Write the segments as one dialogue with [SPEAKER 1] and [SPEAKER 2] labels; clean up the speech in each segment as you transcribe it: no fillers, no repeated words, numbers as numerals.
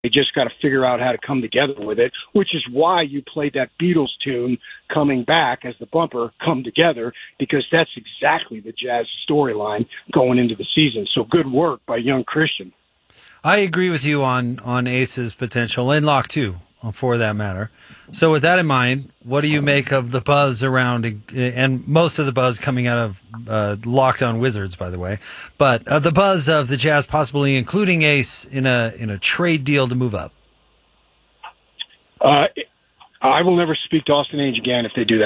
[SPEAKER 1] They just got to figure out how to come together with it, which is why you played that Beatles tune coming back as the bumper, Come Together, because that's exactly the Jazz storyline going into the season. So good work by young Christian.
[SPEAKER 2] I agree with you on Ace's potential, and Locke too, for that matter. So with that in mind, what do you make of the buzz around, and most of the buzz coming out of Locked On Wizards, by the way, but the buzz of the Jazz possibly including Ace in a trade deal to move up?
[SPEAKER 1] I will never speak to Austin Ainge again if they do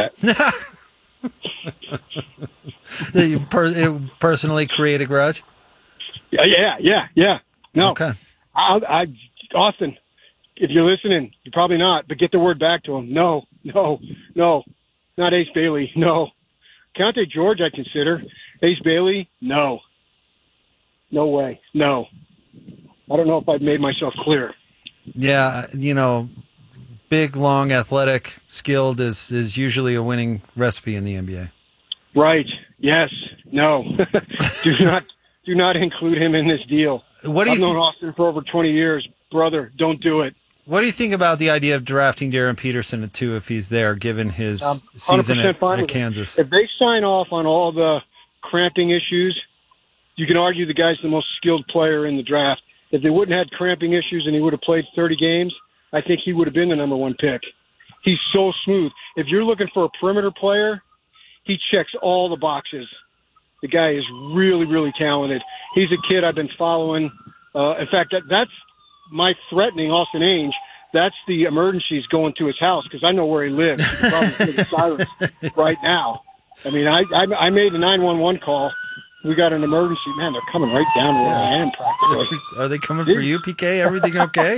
[SPEAKER 1] that.
[SPEAKER 2] You personally create a grudge?
[SPEAKER 1] Yeah. No.
[SPEAKER 2] Okay.
[SPEAKER 1] Austin, if you're listening, you're probably not, but get the word back to him. No. Not Ace Bailey. No. Keontae George, I consider. Ace Bailey, no. No way. No. I don't know if I've made myself clear.
[SPEAKER 2] Yeah, big, long, athletic, skilled is usually a winning recipe in the NBA.
[SPEAKER 1] Right. Yes. No. Do not include him in this deal. I've known Austin for over 20 years. Brother, don't do it.
[SPEAKER 2] What do you think about the idea of drafting Darren Peterson at 2 if he's there, given his season at Kansas?
[SPEAKER 1] If they sign off on all the cramping issues, you can argue the guy's the most skilled player in the draft. If they wouldn't have had cramping issues and he would have played 30 games, I think he would have been the number 1 pick. He's so smooth. If you're looking for a perimeter player, he checks all the boxes. The guy is really, really talented. He's a kid I've been following. In fact, that's my threatening Austin Ainge. That's the emergencies going to his house because I know where he lives. He's probably in the silence right now. I mean, I made a 911 call. We got an emergency. Man, they're coming right down where I am practically.
[SPEAKER 2] Are they coming for you, PK? Everything okay?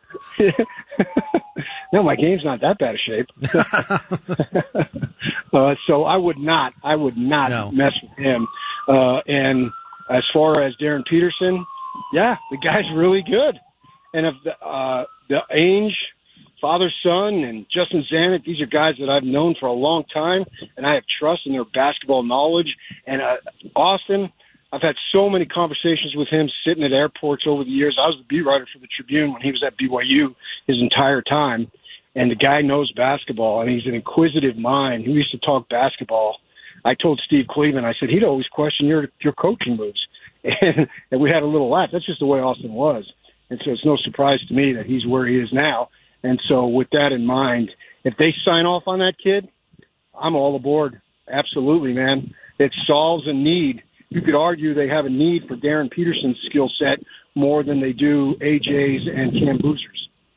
[SPEAKER 1] No, my game's not that bad of shape. So I would not mess with him. And as far as Darren Peterson, yeah, the guy's really good. And if the Ainge, father, son, and Justin Zanuck, these are guys that I've known for a long time, and I have trust in their basketball knowledge. And Austin, I've had so many conversations with him sitting at airports over the years. I was the beat writer for the Tribune when he was at BYU his entire time. And the guy knows basketball, and he's an inquisitive mind. He used to talk basketball. I told Steve Cleveland, I said, he'd always question your coaching moves. And we had a little laugh. That's just the way Austin was. And so it's no surprise to me that he's where he is now. And so with that in mind, if they sign off on that kid, I'm all aboard. Absolutely, man. It solves a need. You could argue they have a need for Darren Peterson's skill set more than they do AJ's and Cam Boozer's.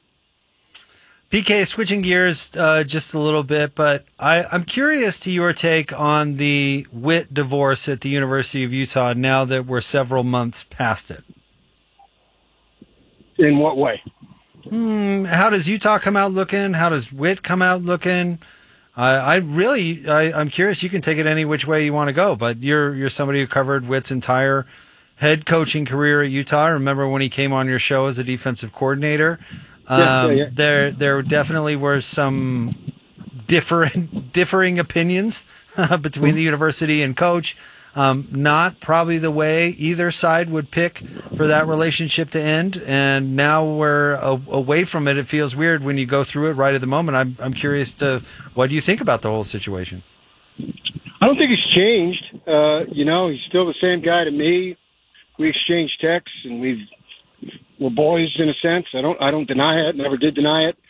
[SPEAKER 2] PK, switching gears just a little bit, but I'm curious to your take on the Witt divorce at the University of Utah now that we're several months past it.
[SPEAKER 1] In what way?
[SPEAKER 2] How does Utah come out looking? How does Witt come out looking? I'm curious. You can take it any which way you want to go, but you're somebody who covered Witt's entire head coaching career at Utah. I remember when he came on your show as a defensive coordinator.
[SPEAKER 1] Yeah.
[SPEAKER 2] There definitely were some differing opinions between the university and coach. Not probably the way either side would pick for that relationship to end. And now we're away from it. It feels weird when you go through it right at the moment. I'm curious to what do you think about the whole situation?
[SPEAKER 1] I don't think he's changed. He's still the same guy to me. We exchange texts and we're boys in a sense. I don't deny it. Never did deny it.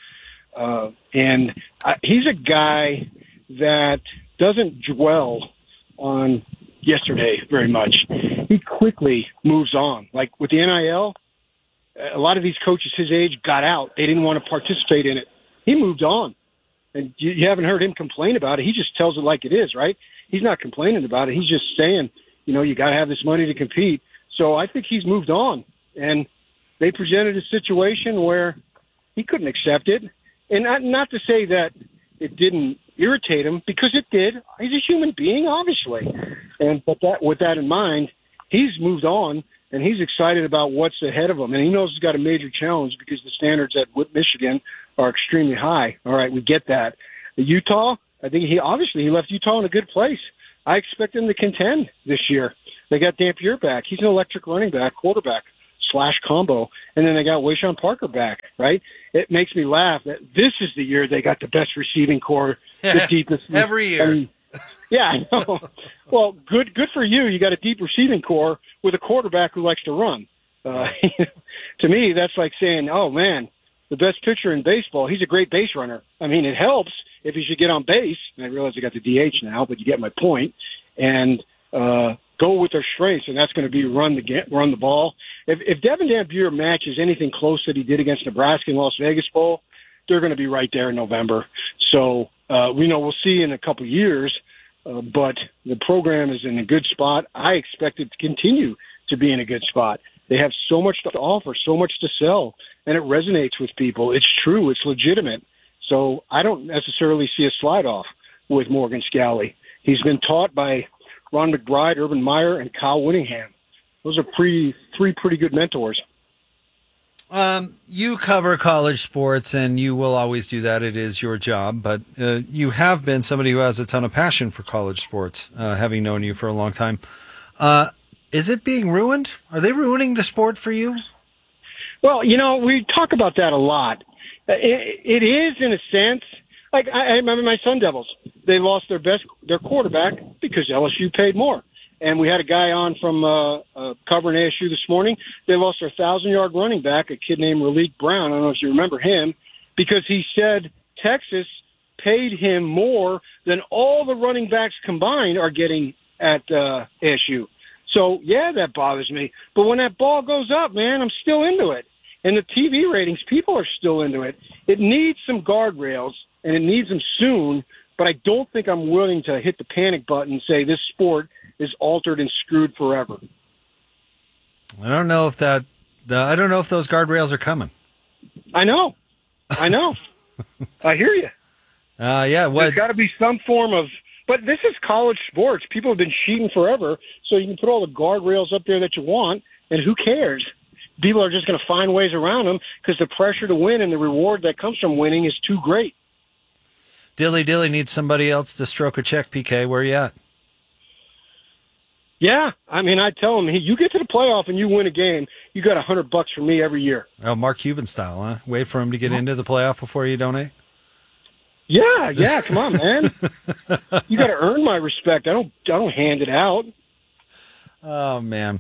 [SPEAKER 1] He's a guy that doesn't dwell on yesterday very much. He quickly moves on. Like with the NIL, a lot of these coaches his age got out. They didn't want to participate in it. He moved on. And you haven't heard him complain about it. He just tells it like it is, right? He's not complaining about it. He's just saying, you got to have this money to compete. So I think he's moved on. And they presented a situation where he couldn't accept it. And not to say that it didn't irritate him, because it did. He's a human being, obviously. But with that in mind, he's moved on, and he's excited about what's ahead of him. And he knows he's got a major challenge because the standards at Michigan are extremely high. All right, we get that. Utah, I think he left Utah in a good place. I expect him to contend this year. They got Dampier back. He's an electric running back, quarterback. flash combo, and then they got Wayshawn Parker back, right? It makes me laugh that this is the year they got the best receiving core, the deepest.
[SPEAKER 2] Every year.
[SPEAKER 1] I mean, yeah, I know. Well, good for you. You got a deep receiving core with a quarterback who likes to run. To me, that's like saying, oh, man, the best pitcher in baseball, he's a great base runner. I mean, it helps if he should get on base. And I realize I got the DH now, but you get my point. And go with their strengths, and that's going to be run the ball. If Devin Dampier matches anything close that he did against Nebraska in Las Vegas Bowl, they're going to be right there in November. So we know we'll see in a couple of years, but the program is in a good spot. I expect it to continue to be in a good spot. They have so much to offer, so much to sell, and it resonates with people. It's true. It's legitimate. So I don't necessarily see a slide-off with Morgan Scalley. He's been taught by Ron McBride, Urban Meyer, and Kyle Whittingham. Those are three pretty good mentors.
[SPEAKER 2] You cover college sports, and you will always do that. It is your job. But you have been somebody who has a ton of passion for college sports, having known you for a long time. Is it being ruined? Are they ruining the sport for you?
[SPEAKER 1] Well, we talk about that a lot. It is, in a sense. Like, I remember my Sun Devils. They lost their quarterback because LSU paid more. And we had a guy on from covering ASU this morning. They lost their 1,000-yard running back, a kid named Raleek Brown. I don't know if you remember him, because he said Texas paid him more than all the running backs combined are getting at ASU. So, yeah, that bothers me. But when that ball goes up, man, I'm still into it. And the TV ratings, people are still into it. It needs some guardrails, and it needs them soon, but I don't think I'm willing to hit the panic button and say this sport is altered and screwed forever.
[SPEAKER 2] I don't know if I don't know if those guardrails are coming.
[SPEAKER 1] I know. I hear you.
[SPEAKER 2] Yeah.
[SPEAKER 1] There's got to be some form of, but this is college sports. People have been cheating forever, so you can put all the guardrails up there that you want, and who cares? People are just going to find ways around them because the pressure to win and the reward that comes from winning is too great.
[SPEAKER 2] Dilly needs somebody else to stroke a check, PK. Where are you at?
[SPEAKER 1] Yeah. I mean, I tell him, hey, you get to the playoff and you win a game, you got $100 from me every year.
[SPEAKER 2] Oh, Mark Cuban style, huh? Wait for him to get into the playoff before you donate?
[SPEAKER 1] Yeah. Come on, man. You got to earn my respect. I don't hand it out.
[SPEAKER 2] Oh, man.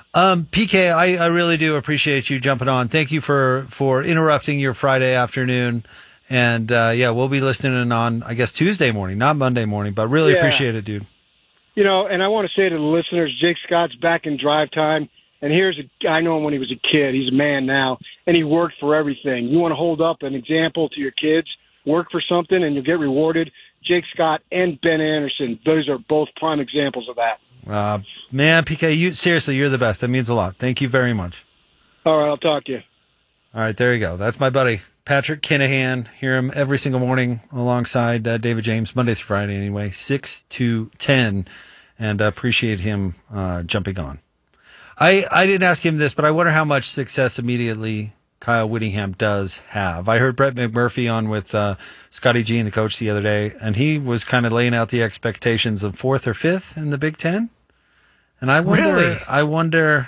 [SPEAKER 2] PK, I really do appreciate you jumping on. Thank you for interrupting your Friday afternoon. And, we'll be listening on, I guess, Tuesday morning, not Monday morning, but really appreciate it, dude.
[SPEAKER 1] And I want to say to the listeners, Jake Scott's back in drive time. And I know him when he was a kid. He's a man now, and he worked for everything. You want to hold up an example to your kids, work for something, and you'll get rewarded. Jake Scott and Ben Anderson, those are both prime examples of that.
[SPEAKER 2] Man, PK, you're the best. That means a lot. Thank you very much.
[SPEAKER 1] All right, I'll talk to you.
[SPEAKER 2] All right, there you go. That's my buddy, Patrick Kinahan. Hear him every single morning alongside David James, Monday through Friday anyway, 6 to 10, and appreciate him jumping on. I didn't ask him this, but I wonder how much success immediately Kyle Whittingham does have. I heard Brett McMurphy on with Scotty G and the coach the other day, and he was kind of laying out the expectations of 4th or 5th in the Big Ten. And I wonder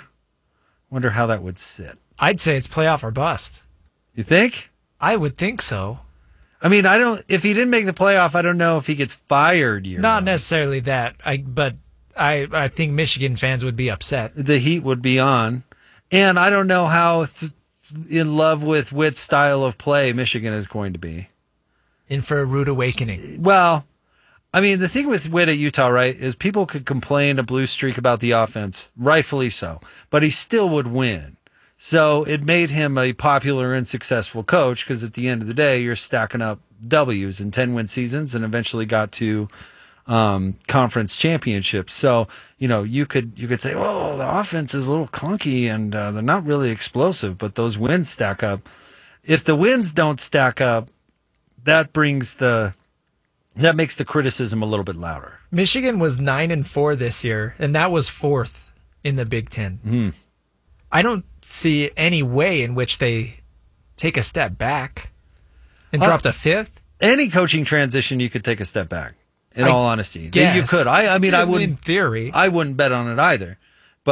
[SPEAKER 2] how that would sit.
[SPEAKER 3] I'd say it's playoff or bust.
[SPEAKER 2] You think?
[SPEAKER 3] I would think so.
[SPEAKER 2] I mean, if he didn't make the playoff, I don't know if he gets fired.
[SPEAKER 3] Not necessarily that, but I think Michigan fans would be upset.
[SPEAKER 2] The heat would be on. And I don't know how in love with Witt's style of play Michigan is going to be.
[SPEAKER 3] In for a rude awakening.
[SPEAKER 2] Well, I mean, the thing with Witt at Utah, right, is people could complain a blue streak about the offense, rightfully so, but he still would win. So it made him a popular and successful coach because at the end of the day, you're stacking up W's in 10-win seasons and eventually got to conference championships. So, you could say, well, the offense is a little clunky and they're not really explosive, but those wins stack up. If the wins don't stack up, that makes the criticism a little bit louder.
[SPEAKER 3] Michigan was 9-4 this year, and that was 4th in the Big Ten.
[SPEAKER 2] Mm.
[SPEAKER 3] I don't see any way in which they take a step back and drop to 5th.
[SPEAKER 2] Any coaching transition, you could take a step back. In all honesty,
[SPEAKER 3] guess.
[SPEAKER 2] You could. I mean, I wouldn't.
[SPEAKER 3] In theory,
[SPEAKER 2] I wouldn't bet on it either. But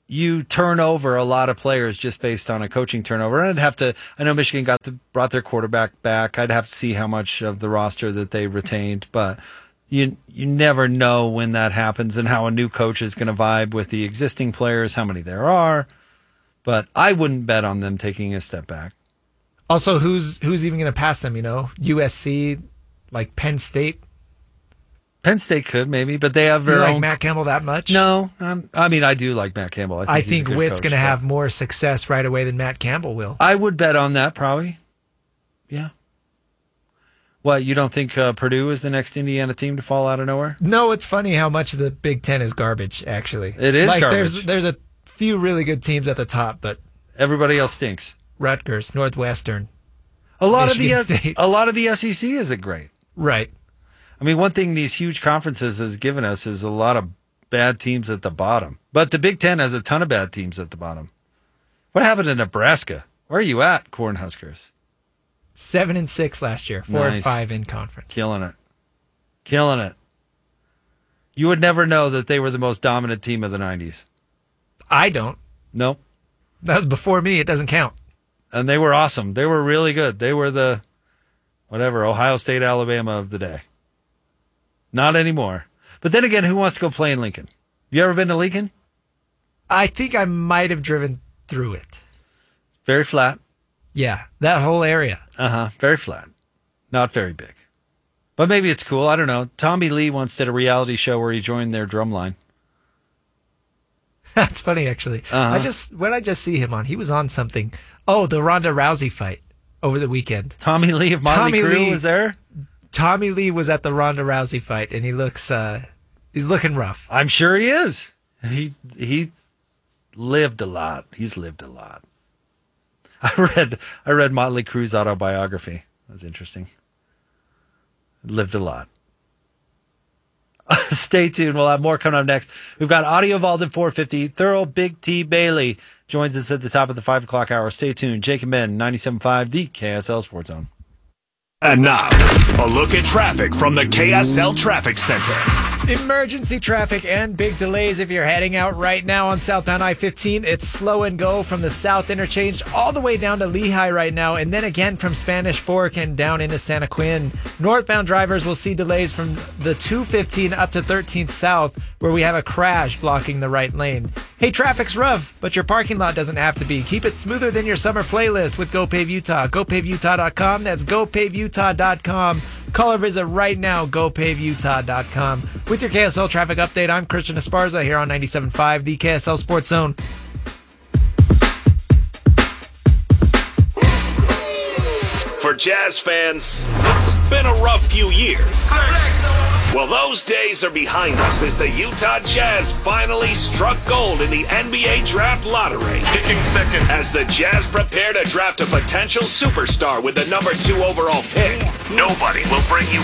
[SPEAKER 2] you turn over a lot of players just based on a coaching turnover. And I know Michigan brought their quarterback back. I'd have to see how much of the roster that they retained, but you never know when that happens and how a new coach is going to vibe with the existing players, how many there are. But I wouldn't bet on them taking a step back.
[SPEAKER 3] Also, who's even going to pass them, USC, like Penn State?
[SPEAKER 2] Penn State could maybe, but they have their
[SPEAKER 3] own. You
[SPEAKER 2] like
[SPEAKER 3] Matt Campbell that much?
[SPEAKER 2] No, I mean I do like Matt Campbell.
[SPEAKER 3] I think Witt's going to have more success right away than Matt Campbell will.
[SPEAKER 2] I would bet on that probably. Yeah. What, you don't think Purdue is the next Indiana team to fall out of nowhere?
[SPEAKER 3] No, it's funny how much the Big Ten is garbage. Actually,
[SPEAKER 2] it is garbage.
[SPEAKER 3] There's a few really good teams at the top, but
[SPEAKER 2] everybody else stinks.
[SPEAKER 3] Rutgers, Northwestern,
[SPEAKER 2] a lot
[SPEAKER 3] Michigan
[SPEAKER 2] of the
[SPEAKER 3] State.
[SPEAKER 2] A lot of the SEC isn't great.
[SPEAKER 3] Right.
[SPEAKER 2] I mean, one thing these huge conferences has given us is a lot of bad teams at the bottom. But the Big Ten has a ton of bad teams at the bottom. What happened to Nebraska? Where are you at, Cornhuskers?
[SPEAKER 3] 7-6 last year, 4-5 in conference.
[SPEAKER 2] Killing it. You would never know that they were the most dominant team of the 90s.
[SPEAKER 3] I don't.
[SPEAKER 2] Nope.
[SPEAKER 3] That was before me. It doesn't count.
[SPEAKER 2] And they were awesome. They were really good. They were the, Ohio State, Alabama of the day. Not anymore. But then again, who wants to go play in Lincoln? You ever been to Lincoln?
[SPEAKER 3] I think I might have driven through it.
[SPEAKER 2] Very flat.
[SPEAKER 3] Yeah, that whole area.
[SPEAKER 2] Very flat. Not very big. But maybe it's cool. I don't know. Tommy Lee once did a reality show where he joined their drum line.
[SPEAKER 3] That's funny, actually. When I just see him on, he was on something. Oh, the Ronda Rousey fight over the weekend.
[SPEAKER 2] Tommy Lee of Motley Crue was there?
[SPEAKER 3] Tommy Lee was at the Ronda Rousey fight, and he looks, he's looking rough.
[SPEAKER 2] I'm sure he is. He lived a lot. He's lived a lot. I read Motley Crue's autobiography. That was interesting. Lived a lot. Stay tuned. We'll have more coming up next. We've got Audio Vault at 4:50. Thurl Big T Bailey joins us at the top of the 5 o'clock hour. Stay tuned. Jake and Ben, 97.5, the KSL Sports Zone.
[SPEAKER 4] And now, a look at traffic from the KSL Traffic Center.
[SPEAKER 3] Emergency traffic and big delays if you're heading out right now on southbound I-15. It's slow and go from the south interchange all the way down to Lehigh right now, and then again from Spanish Fork and down into Santa Quin. Northbound drivers will see delays from the 215 up to 13th South, where we have a crash blocking the right lane. Hey, traffic's rough, but your parking lot doesn't have to be. Keep it smoother than your summer playlist with GoPave Utah. GoPaveUtah.com. That's GoPaveUtah.com. Call or visit right now, GoPaveUtah.com. With your KSL traffic update, I'm Christian Esparza here on 97.5, the KSL Sports Zone.
[SPEAKER 4] For Jazz fans, it's been a rough few years. Well, those days are behind us as the Utah Jazz finally struck gold in the NBA Draft Lottery.
[SPEAKER 5] Picking second.
[SPEAKER 4] As the Jazz prepare to draft a potential superstar with the number 2 overall pick, nobody will bring you